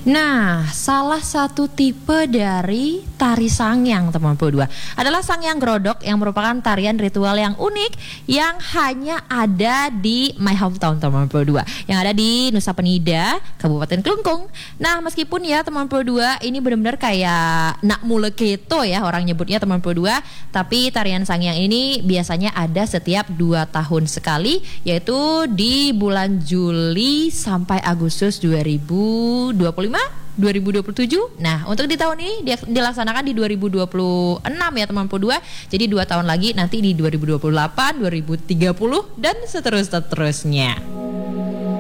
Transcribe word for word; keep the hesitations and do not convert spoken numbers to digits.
Nah, salah satu tipe dari tari sangyang teman dua adalah sangyang grodok yang merupakan tarian ritual yang unik yang hanya ada di my hometown teman dua yang ada di Nusa Penida, Kabupaten Klungkung. Nah, meskipun ya teman dua ini benar-benar kayak nak muleketo ya orang nyebutnya teman dua, tapi tarian sangyang ini biasanya ada setiap dua tahun sekali, yaitu di bulan Juli sampai Agustus dua ribu dua puluh lima dua ribu dua puluh tujuh. Nah, untuk di tahun ini dia dilaksanakan di dua ribu dua puluh enam ya teman dua. Jadi dua tahun lagi nanti di dua ribu dua puluh delapan, dua ribu tiga puluh dan seterus-terusnya.